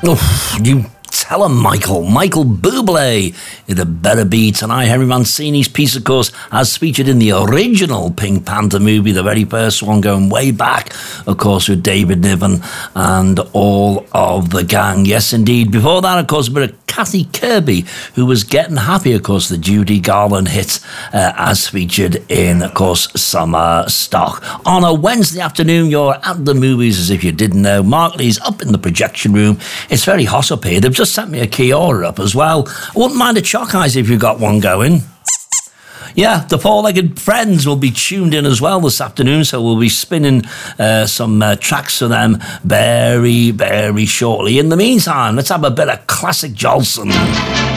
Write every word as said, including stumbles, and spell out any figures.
Oh, you tell him, Michael. Michael Bublé. It better be tonight. Henry Mancini's piece, of course, as featured in the original Pink Panther movie, the very first one, going way back, of course, with David Niven and all of the gang. Yes, indeed. Before that, of course, a bit of Kathy Kirby, who was Getting Happy, of course, the Judy Garland hit, uh, as featured in, of course, Summer Stock. On a Wednesday afternoon, you're at the movies, as if you didn't know. Mark Lee's up in the projection room. It's very hot up here. They've just sent me a key order up as well. I wouldn't mind a chalk eyes if you've got one going. Yeah, the Four-Legged Friends will be tuned in as well this afternoon, so we'll be spinning uh, some uh, tracks for them very, very shortly. In the meantime, let's have a bit of classic Jolson.